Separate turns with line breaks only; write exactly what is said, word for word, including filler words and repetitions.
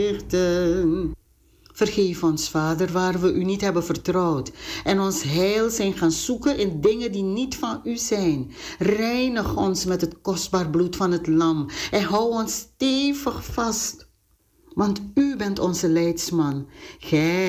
Vergeef ons, Vader, waar we u niet hebben vertrouwd en ons heil zijn gaan zoeken in dingen die niet van u zijn. Reinig ons met het kostbaar bloed van het lam en hou ons stevig vast. Want u bent onze leidsman. Gij